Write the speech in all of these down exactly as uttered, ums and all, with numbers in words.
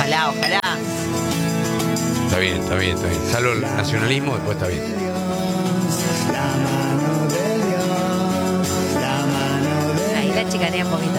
Ojalá, ojalá. Está bien, está bien, está bien. Salvo el nacionalismo, después está bien. Ahí la chicanea un poquito.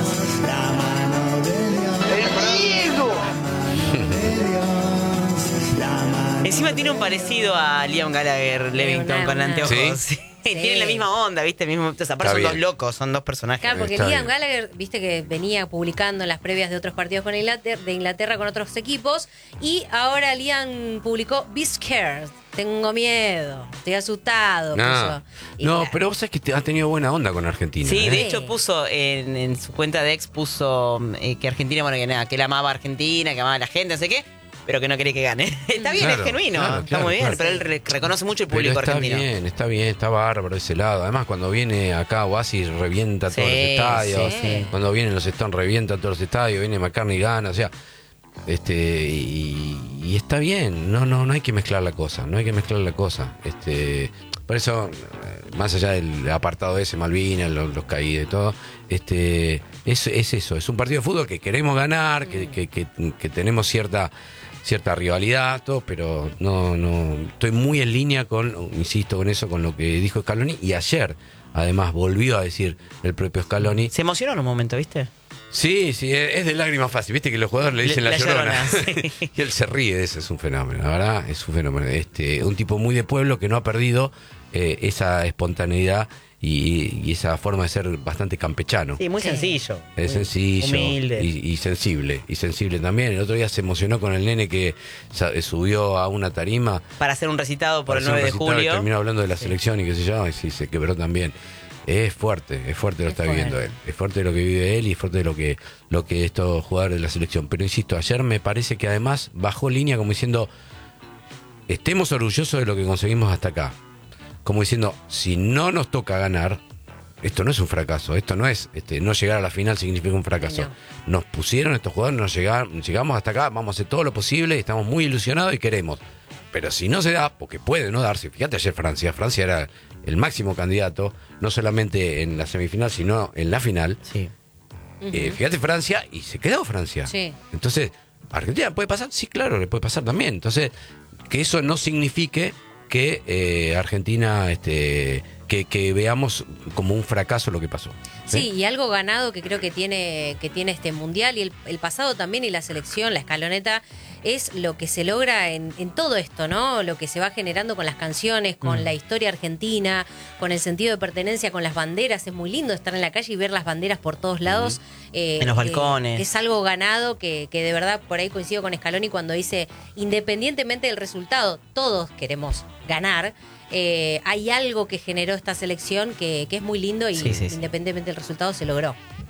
Encima tiene un parecido a Liam Gallagher, Levington, una, con una. anteojos. ¿Sí? Sí. Tienen la misma onda, ¿viste? Mismo, o sea, aparte son bien. dos locos, son dos personajes. Claro, porque Está Liam bien. Gallagher, viste que venía publicando en las previas de otros partidos con Inglaterra, de Inglaterra con otros equipos, y ahora Liam publicó Be Scared. Tengo miedo, estoy asustado. No, puso. Y no claro, pero vos sabés que te- ha tenido buena onda con Argentina. Sí, ¿eh? de hecho puso en, en su cuenta de ex, puso eh, que Argentina, bueno, que nada, que él amaba a Argentina, que amaba a la gente, no sé qué, pero que no quería que gane. Está bien, Claro, es genuino, claro, está claro, muy bien, claro. pero él re- reconoce mucho el Pero público está argentino. bien, está bien, está bárbaro de ese lado. Además, cuando viene acá Oasis revienta todos Sí, los estadios. sí. Cuando vienen los Stones revienta todos los estadios. Viene McCartney y gana, o sea, este y, y está bien. No, no, no hay que mezclar la cosa, no hay que mezclar la cosa. Este, por eso, eh, más allá del apartado ese, Malvinas, los, los caídos y todo, este, es, es eso, es un partido de fútbol que queremos ganar, que, que, que, que tenemos cierta cierta rivalidad, todo, pero no, no, estoy muy en línea con, insisto con eso, con lo que dijo Scaloni, y ayer, además, volvió a decir el propio Scaloni. Se emocionó en un momento, ¿viste? Sí, sí, es de lágrimas fácil, viste que los jugadores le dicen Le- la, la llorona, Llorona, sí. y él se ríe de eso, es un fenómeno, la verdad, es un fenómeno. Este, un tipo muy de pueblo que no ha perdido eh, esa espontaneidad y, y esa forma de ser bastante campechano. Sí, muy Sí. sencillo. Es muy sencillo humilde. y, y sensible, y sensible también. El otro día se emocionó con el nene que sa- subió a una tarima Para hacer un recitado por para el hacer un nueve de recital y julio. terminó hablando de la selección y qué sé yo, y sí, se quebró también. Es fuerte, es fuerte lo Es está fuerte. viviendo él. Es fuerte lo que vive él y es fuerte lo que, lo que estos jugadores de la selección. Pero insisto, ayer me parece que además bajó línea como diciendo, estemos orgullosos de lo que conseguimos hasta acá. Como diciendo, si no nos toca ganar, esto no es un fracaso, esto no es, este, no llegar a la final significa un fracaso. No. Nos pusieron estos jugadores, nos llegaron, llegamos hasta acá, vamos a hacer todo lo posible, estamos muy ilusionados y queremos. Pero si no se da, porque puede no darse, fíjate ayer Francia, Francia era el máximo candidato, no solamente en la semifinal, sino en la final. Sí. Eh, fíjate Francia y se quedó Francia. Sí. Entonces, ¿Argentina puede pasar? Sí, claro, le puede pasar también. Entonces, que eso no signifique que eh, Argentina, este, que, que veamos como un fracaso lo que pasó. Sí, y algo ganado que creo que tiene, que tiene este mundial y el, el pasado también y la selección, la escaloneta, es lo que se logra en, en todo esto, ¿no? Lo que se va generando con las canciones, con Mm. la historia argentina, con el sentido de pertenencia, con las banderas. Es muy lindo estar en la calle y ver las banderas por todos lados. Eh, En los eh, balcones. es algo ganado que, que de verdad por ahí coincido con Scaloni cuando dice, independientemente del resultado, todos queremos ganar. Eh, hay algo que generó esta selección que, que es muy lindo y Sí, sí, sí. independientemente del resultado se logró.